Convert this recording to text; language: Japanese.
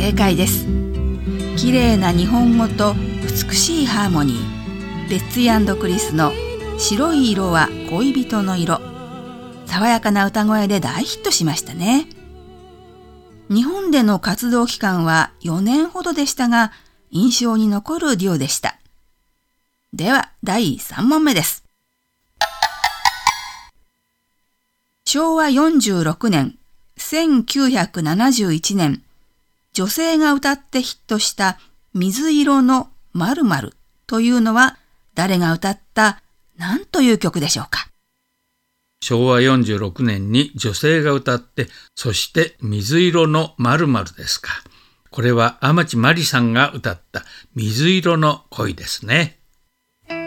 正解です。綺麗な日本語と美しいハーモニー、ベッツィ&クリスの白い色は恋人の色、爽やかな歌声で大ヒットしましたね。日本での活動期間は4年ほどでしたが、印象に残るデュオでした。では第3問目です。昭和46年、1971年、女性が歌ってヒットした水色の〇〇というのは誰が歌った何という曲でしょうか？ 昭和46年に女性が歌って、そして水色の〇〇ですか。これは天地真理さんが歌った水色の恋ですね。